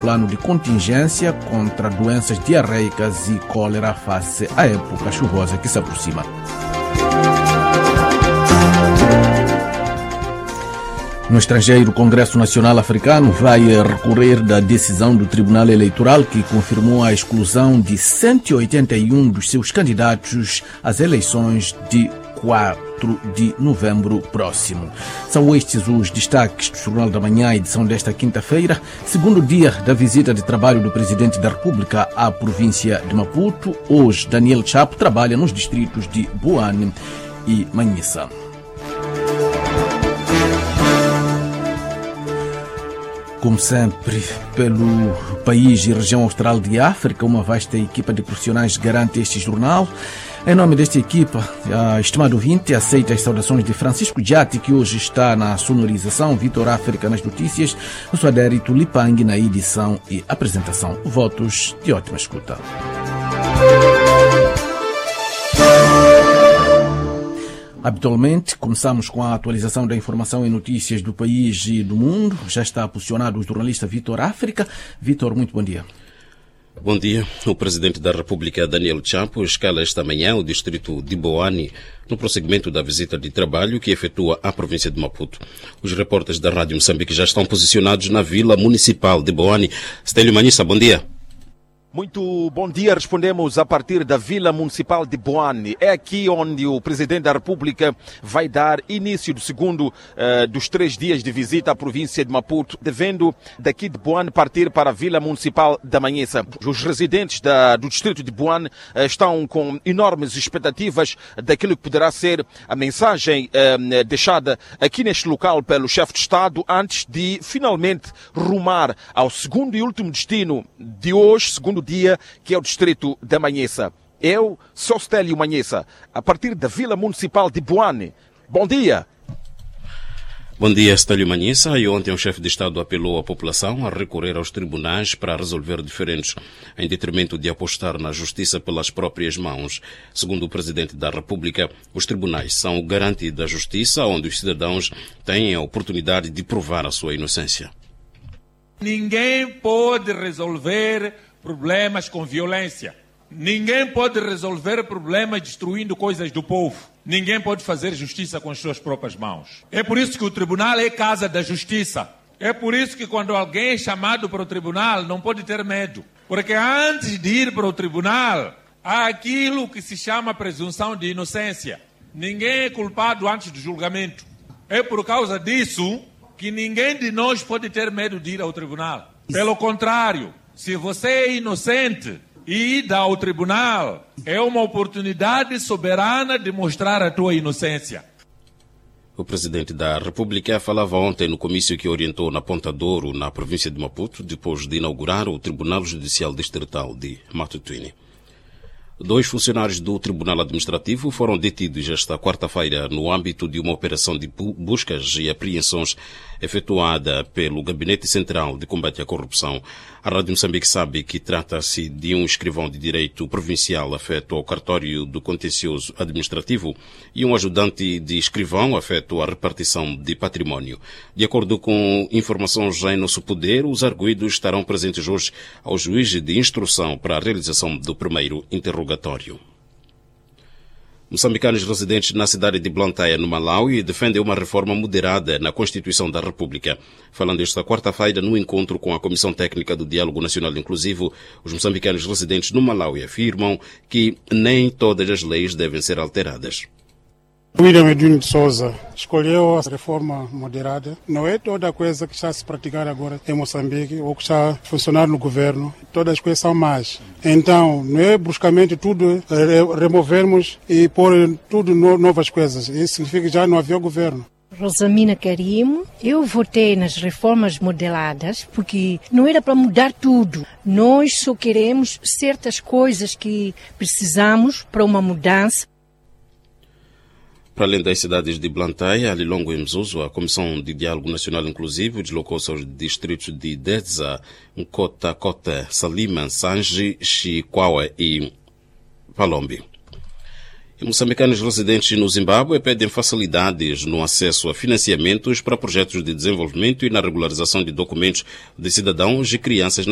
plano de contingência contra doenças diarreicas e cólera face à época chuvosa que se aproxima. No estrangeiro, o Congresso Nacional Africano vai recorrer da decisão do Tribunal Eleitoral que confirmou a exclusão de 181 dos seus candidatos às eleições de 4 de novembro próximo. São estes os destaques do Jornal da Manhã, edição desta quinta-feira, segundo dia da visita de trabalho do Presidente da República à província de Maputo. Hoje, Daniel Chapo trabalha nos distritos de Boane e Manhissa. Como sempre, pelo país e região austral de África, uma vasta equipa de profissionais garante este jornal. Em nome desta equipa, estimado ouvinte, aceita as saudações de Francisco Diatti, que hoje está na sonorização, Vitor África nas notícias, eu sou Adérito Lipang na edição e apresentação. Votos de ótima escuta. Habitualmente, começamos com a atualização da informação e notícias do país e do mundo. Já está posicionado o jornalista Vitor África. Vitor, muito bom dia. Bom dia. O Presidente da República, Daniel Chapo, escala esta manhã o distrito de Boane no prosseguimento da visita de trabalho que efetua à província de Maputo. Os repórteres da Rádio Moçambique já estão posicionados na Vila Municipal de Boane. Stélio Manhissa, bom dia. Muito bom dia, respondemos a partir da Vila Municipal de Boane. É aqui onde o Presidente da República vai dar início do segundo dos 3 dias de visita à província de Maputo, devendo daqui de Boane partir para a Vila Municipal da Manhissa. Os residentes do distrito de Boane estão com enormes expectativas daquilo que poderá ser a mensagem deixada aqui neste local pelo chefe de Estado antes de finalmente rumar ao segundo e último destino de hoje, segundo dia, que é o distrito da Manhissa. Eu sou Stélio Manhissa, a partir da Vila Municipal de Boane. Bom dia! Bom dia, Stélio Manhissa. E ontem o chefe de Estado apelou à população a recorrer aos tribunais para resolver diferendos, em detrimento de apostar na justiça pelas próprias mãos. Segundo o Presidente da República, os tribunais são o garante da justiça, onde os cidadãos têm a oportunidade de provar a sua inocência. Ninguém pode resolver problemas com violência. Ninguém pode resolver problemas destruindo coisas do povo. Ninguém pode fazer justiça com as suas próprias mãos. É por isso que o tribunal é casa da justiça. É por isso que quando alguém é chamado para o tribunal não pode ter medo. Porque antes de ir para o tribunal, há aquilo que se chama presunção de inocência. Ninguém é culpado antes do julgamento. É por causa disso que ninguém de nós pode ter medo de ir ao tribunal. Pelo contrário, se você é inocente e ir ao tribunal, é uma oportunidade soberana de mostrar a tua inocência. O Presidente da República falava ontem no comício que orientou na Ponta Douro, na província de Maputo, depois de inaugurar o Tribunal Judicial Distrital de Matutuine. 2 funcionários do Tribunal Administrativo foram detidos esta quarta-feira no âmbito de uma operação de buscas e apreensões efetuada pelo Gabinete Central de Combate à Corrupção. A Rádio Moçambique sabe que trata-se de um escrivão de direito provincial afeto ao cartório do contencioso administrativo e um ajudante de escrivão afeto à repartição de património. De acordo com informações em nosso poder, os arguidos estarão presentes hoje ao juiz de instrução para a realização do primeiro interrogatório. Moçambicanos residentes na cidade de Blantyre, no Malawi, defendem uma reforma moderada na Constituição da República. Falando esta quarta-feira no encontro com a Comissão Técnica do Diálogo Nacional Inclusivo, os moçambicanos residentes no Malawi afirmam que nem todas as leis devem ser alteradas. William Edwin de Souza escolheu a reforma moderada. Não é toda coisa que está a se praticar agora em Moçambique ou que está a funcionar no governo. Todas as coisas são más. Então, não é bruscamente tudo removermos e pôr tudo novas coisas. Isso significa que já não havia governo. Rosamina Karimo, eu votei nas reformas modeladas porque não era para mudar tudo. Nós só queremos certas coisas que precisamos para uma mudança. Para além das cidades de Blantyre, Lilongwe e Mzuzu, a Comissão de Diálogo Nacional Inclusivo deslocou-se aos distritos de Dedza, Nkota, Salima, Sanji, Chikwawa e Palombi. E moçambicanos residentes no Zimbábue pedem facilidades no acesso a financiamentos para projetos de desenvolvimento e na regularização de documentos de cidadãos e crianças